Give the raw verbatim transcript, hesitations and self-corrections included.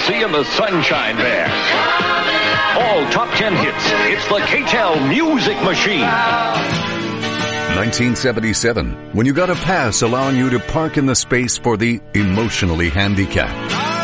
see in the Sunshine Band. All top ten hits. It's the K T E L Music Machine. nineteen seventy-seven, when you got a pass allowing you to park in the space for the emotionally handicapped.